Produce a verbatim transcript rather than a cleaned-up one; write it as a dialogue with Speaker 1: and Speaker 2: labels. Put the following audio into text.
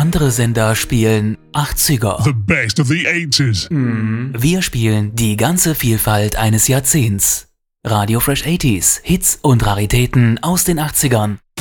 Speaker 1: Andere Sender spielen achtziger.
Speaker 2: The best of the eighties.
Speaker 1: Mhm. Wir spielen die ganze Vielfalt eines Jahrzehnts. Radio Fresh achtziger, Hits und Raritäten aus den achtzigern.